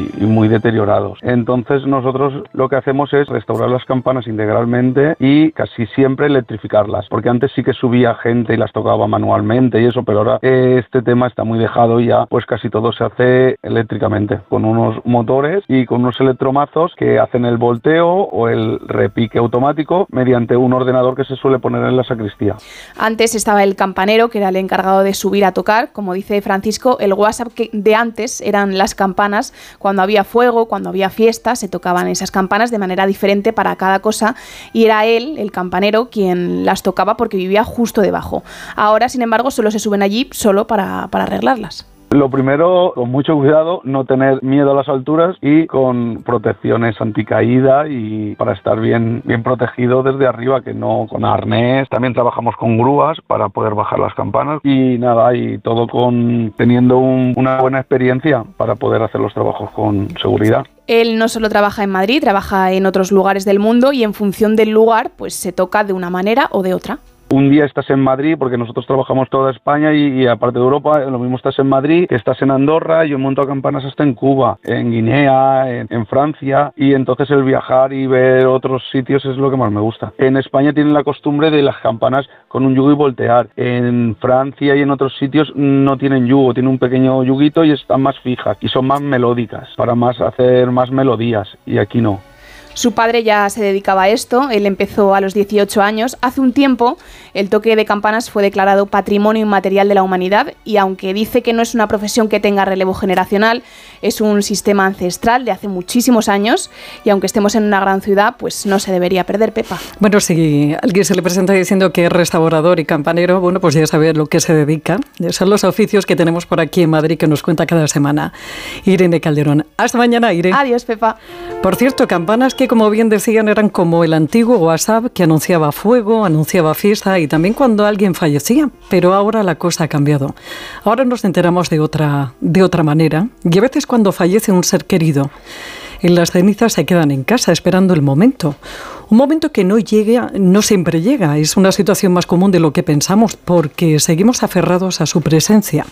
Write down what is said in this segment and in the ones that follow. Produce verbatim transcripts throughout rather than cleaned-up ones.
y, y muy deteriorados. Entonces nosotros lo que hacemos es restaurar las campanas integralmente y casi siempre electrificarlas, porque antes sí que subía gente y las tocaba manualmente y eso, pero ahora eh, este tema está muy dejado y ya pues casi todo se hace eléctricamente, con unos motores y con unos electromazos que hacen el volteo o el repique automático mediante un ordenador que se suele poner en la sacristía. Antes estaba el campanero, que era el encargado de subir a tocar. Como dice Francisco, el WhatsApp que de antes eran las campanas. Cuando había fuego, cuando había fiesta, se tocaban esas campanas de manera diferente para cada cosa y era él, el campanero, quien las tocaba porque vivía justo debajo. Ahora, sin embargo, solo se suben allí solo para, para arreglarlas. Lo primero, con mucho cuidado, no tener miedo a las alturas y con protecciones anticaída y para estar bien, bien protegido desde arriba, que no con arnés. También trabajamos con grúas para poder bajar las campanas y nada, y todo con teniendo un, una buena experiencia para poder hacer los trabajos con seguridad. Él no solo trabaja en Madrid, trabaja en otros lugares del mundo y en función del lugar, pues se toca de una manera o de otra. Un día estás en Madrid, porque nosotros trabajamos toda España y, y aparte de Europa, lo mismo estás en Madrid, que estás en Andorra, yo monto campanas hasta en Cuba, en Guinea, en, en Francia, y entonces el viajar y ver otros sitios es lo que más me gusta. En España tienen la costumbre de las campanas con un yugo y voltear. En Francia y en otros sitios no tienen yugo, tienen un pequeño yuguito y están más fijas y son más melódicas, para más hacer más melodías, y aquí no. Su padre ya se dedicaba a esto, él empezó a los dieciocho años. Hace un tiempo el toque de campanas fue declarado Patrimonio Inmaterial de la Humanidad y aunque dice que no es una profesión que tenga relevo generacional, es un sistema ancestral de hace muchísimos años y aunque estemos en una gran ciudad, pues no se debería perder, Pepa. Bueno, si alguien se le presenta diciendo que es restaurador y campanero, bueno, pues ya sabe a lo que se dedica. Son los oficios que tenemos por aquí en Madrid que nos cuenta cada semana Irene Calderón. Hasta mañana, Irene. Adiós, Pepa. Por cierto, campanas que, como bien decían, eran como el antiguo WhatsApp que anunciaba fuego, anunciaba fiesta y también cuando alguien fallecía. Pero ahora la cosa ha cambiado. Ahora nos enteramos de otra, de otra manera. Y a veces cuando fallece un ser querido, en las cenizas se quedan en casa esperando el momento. Un momento que no llega, no siempre llega. Es una situación más común de lo que pensamos porque seguimos aferrados a su presencia.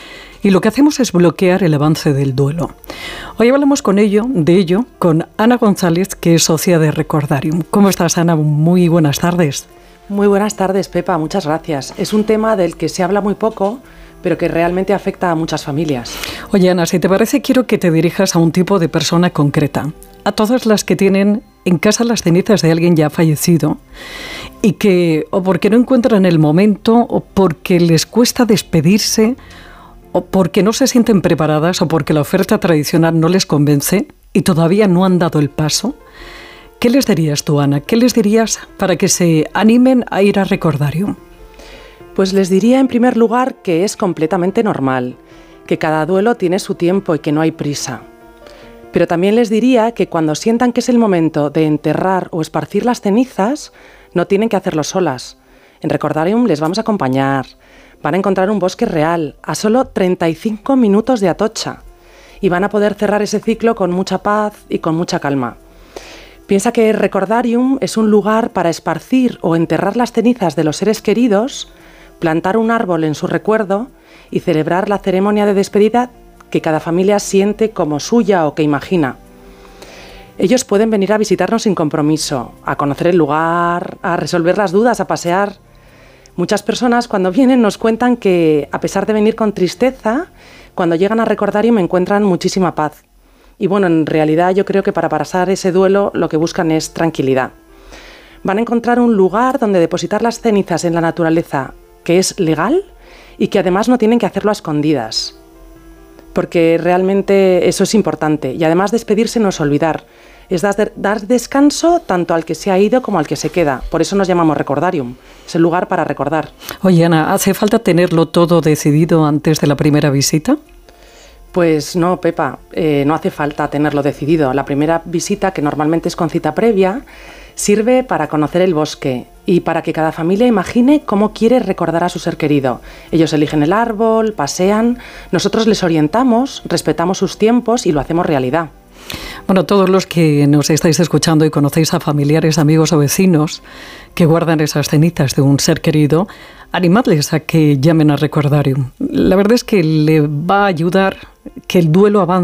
Y lo que hacemos es bloquear el avance del duelo. Hoy hablamos con ello, de ello con Ana González, que es socia de Recordarium. ¿Cómo estás, Ana? Muy buenas tardes. Muy buenas tardes, Pepa. Muchas gracias. Es un tema del que se habla muy poco, pero que realmente afecta a muchas familias. Oye, Ana, si te parece, quiero que te dirijas a un tipo de persona concreta. A todas las que tienen en casa las cenizas de alguien ya fallecido y que, o porque no encuentran el momento, o porque les cuesta despedirse, o porque no se sienten preparadas o porque la oferta tradicional no les convence y todavía no han dado el paso, ¿qué les dirías tú, Ana? ¿Qué les dirías para que se animen a ir a Recordarium? Pues les diría en primer lugar que es completamente normal, que cada duelo tiene su tiempo y que no hay prisa. Pero también les diría que cuando sientan que es el momento de enterrar o esparcir las cenizas, no tienen que hacerlo solas. En Recordarium les vamos a acompañar. Van a encontrar un bosque real, a solo treinta y cinco minutos de Atocha, y van a poder cerrar ese ciclo con mucha paz y con mucha calma. Piensa que Recordarium es un lugar para esparcir o enterrar las cenizas de los seres queridos, plantar un árbol en su recuerdo y celebrar la ceremonia de despedida que cada familia siente como suya o que imagina. Ellos pueden venir a visitarnos sin compromiso, a conocer el lugar, a resolver las dudas, a pasear. Muchas personas cuando vienen nos cuentan que, a pesar de venir con tristeza, cuando llegan a Recordarium encuentran muchísima paz. Y bueno, en realidad yo creo que para pasar ese duelo lo que buscan es tranquilidad. Van a encontrar un lugar donde depositar las cenizas en la naturaleza, que es legal y que además no tienen que hacerlo a escondidas. Porque realmente eso es importante. Y además despedirse no es olvidar. Es dar descanso tanto al que se ha ido como al que se queda. Por eso nos llamamos Recordarium. Es el lugar para recordar. Oye, Ana, ¿hace falta tenerlo todo decidido antes de la primera visita? Pues no, Pepa, eh, no hace falta tenerlo decidido. La primera visita, que normalmente es con cita previa, sirve para conocer el bosque y para que cada familia imagine cómo quiere recordar a su ser querido. Ellos eligen el árbol, pasean, nosotros les orientamos, respetamos sus tiempos y lo hacemos realidad. Bueno, todos los que nos estáis escuchando y conocéis a familiares, amigos o vecinos que guardan esas cenizas de un ser querido, animadles a que llamen a Recordarium. La verdad es que le va a ayudar que el duelo avance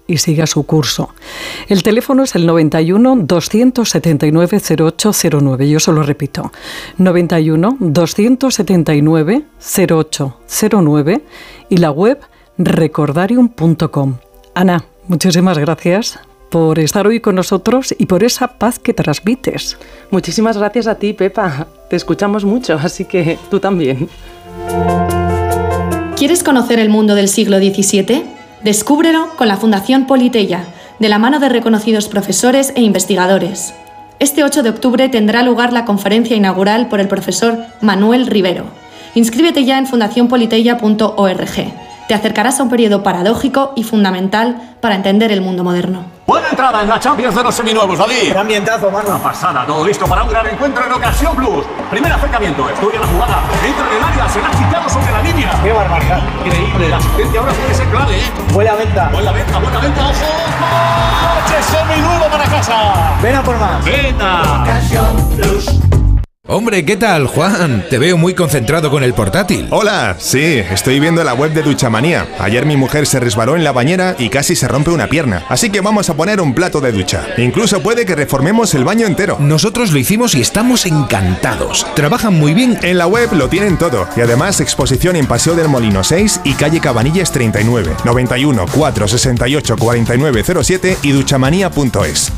y siga su curso. El teléfono es el noventa y uno, doscientos setenta y nueve, cero ocho cero nueve. Yo se lo repito, noventa y uno, doscientos setenta y nueve, cero ocho cero nueve y la web recordarium punto com. Ana, muchísimas gracias por estar hoy con nosotros y por esa paz que transmites. Muchísimas gracias a ti, Pepa. Te escuchamos mucho, así que tú también. ¿Quieres conocer el mundo del siglo diecisiete? Descúbrelo con la Fundación Politeia, de la mano de reconocidos profesores e investigadores. Este ocho de octubre tendrá lugar la conferencia inaugural por el profesor Manuel Rivero. Inscríbete ya en fundación politeia punto org. Te acercarás a un periodo paradójico y fundamental para entender el mundo moderno. Buena entrada en la Champions de los seminuevos, David. Qué ambientazo, mano. Una pasada, todo listo para un gran encuentro en Ocasión Plus. Primer acercamiento, estudia la jugada, entra en el área, se la ha quitado sobre la línea. Qué barbaridad. Increíble, la asistencia ahora puede ser clave, ¿eh? Buena venta. Buena venta, buena venta, ojo. ¡Coche seminuevo para casa! Ven a por más. ¡Venta! Ocasión Plus. Hombre, ¿qué tal, Juan? Te veo muy concentrado con el portátil. Hola, sí, estoy viendo la web de Duchamanía. Ayer mi mujer se resbaló en la bañera y casi se rompe una pierna. Así que vamos a poner un plato de ducha. Incluso puede que reformemos el baño entero. Nosotros lo hicimos y estamos encantados. Trabajan muy bien. En la web lo tienen todo. Y además exposición en Paseo del Molino seis y calle Cabanillas treinta y nueve, noventa y uno, cuatrocientos sesenta y ocho, cuarenta y nueve cero siete y duchamanía punto es.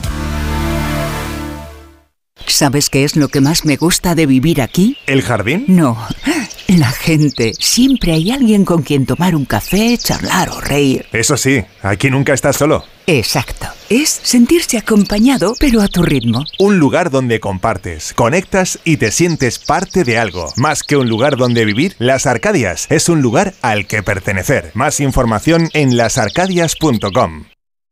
¿Sabes qué es lo que más me gusta de vivir aquí? ¿El jardín? No, la gente. Siempre hay alguien con quien tomar un café, charlar o reír. Eso sí, aquí nunca estás solo. Exacto. Es sentirse acompañado, pero a tu ritmo. Un lugar donde compartes, conectas y te sientes parte de algo. Más que un lugar donde vivir, Las Arcadias es un lugar al que pertenecer. Más información en las arcadias punto com.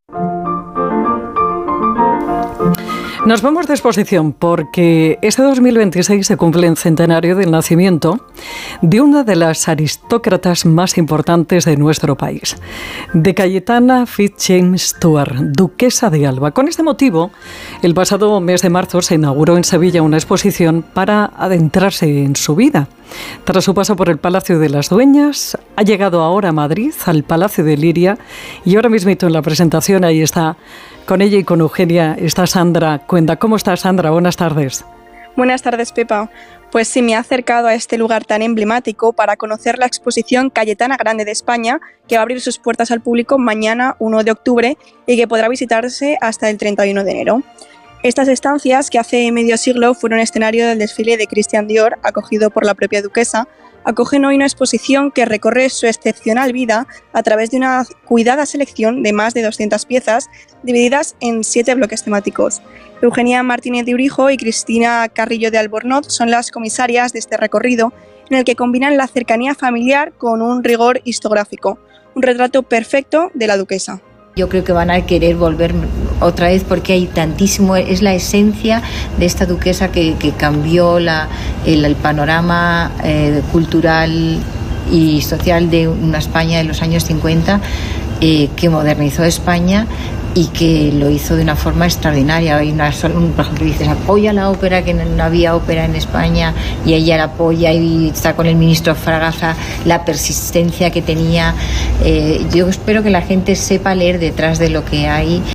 Nos vamos de exposición porque este dos mil veintiséis se cumple el centenario del nacimiento de una de las aristócratas más importantes de nuestro país, de Cayetana Fitz-James Stuart, duquesa de Alba. Con este motivo, el pasado mes de marzo se inauguró en Sevilla una exposición para adentrarse en su vida. Tras su paso por el Palacio de las Dueñas, ha llegado ahora a Madrid, al Palacio de Liria, y ahora mismito en la presentación ahí está. Con ella y con Eugenia está Sandra Cuenda. ¿Cómo estás, Sandra? Buenas tardes. Buenas tardes, Pepa. Pues sí, me he acercado a este lugar tan emblemático para conocer la exposición Cayetana Grande de España, que va a abrir sus puertas al público mañana, uno de octubre, y que podrá visitarse hasta el treinta y uno de enero. Estas estancias, que hace medio siglo fueron escenario del desfile de Christian Dior, acogido por la propia duquesa, acogen hoy una exposición que recorre su excepcional vida a través de una cuidada selección de más de doscientas piezas divididas en siete bloques temáticos. Eugenia Martínez de Urijo y Cristina Carrillo de Albornoz son las comisarias de este recorrido, en el que combinan la cercanía familiar con un rigor historiográfico, un retrato perfecto de la duquesa. Yo creo que van a querer volver otra vez porque hay tantísimo, es la esencia de esta duquesa que, que cambió la, el, el panorama eh, cultural y social de una España de los años cincuenta, eh, que modernizó España y que lo hizo de una forma extraordinaria. Hay una, por ejemplo, dices, apoya la ópera, que no había ópera en España, y ella la apoya, y está con el ministro Fragaza, la persistencia que tenía. Eh, yo espero que la gente sepa leer detrás de lo que hay.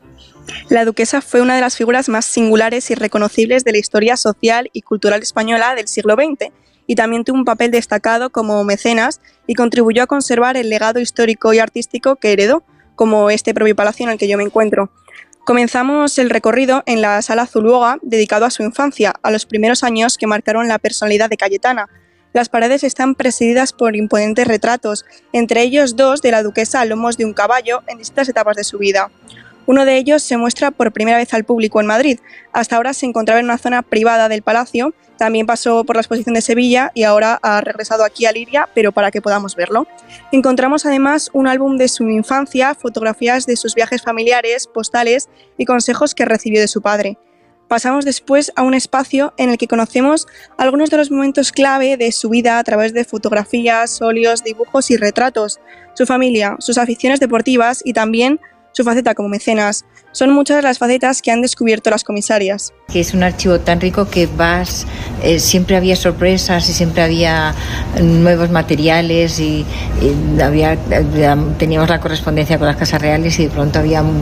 La duquesa fue una de las figuras más singulares y reconocibles de la historia social y cultural española del siglo veinte, y también tuvo un papel destacado como mecenas y contribuyó a conservar el legado histórico y artístico que heredó, como este propio palacio en el que yo me encuentro. Comenzamos el recorrido en la Sala Zuluaga, dedicado a su infancia, a los primeros años que marcaron la personalidad de Cayetana. Las paredes están presididas por imponentes retratos, entre ellos dos de la duquesa a lomos de un caballo en distintas etapas de su vida. Uno de ellos se muestra por primera vez al público en Madrid. Hasta ahora se encontraba en una zona privada del palacio, también pasó por la exposición de Sevilla y ahora ha regresado aquí a Liria, pero para que podamos verlo. Encontramos además un álbum de su infancia, fotografías de sus viajes familiares, postales y consejos que recibió de su padre. Pasamos después a un espacio en el que conocemos algunos de los momentos clave de su vida a través de fotografías, óleos, dibujos y retratos, su familia, sus aficiones deportivas y también su faceta como mecenas. Son muchas las facetas que han descubierto las comisarias. Que es un archivo tan rico que vas, eh, siempre había sorpresas y siempre había nuevos materiales y, y había, teníamos la correspondencia con las casas reales y de pronto había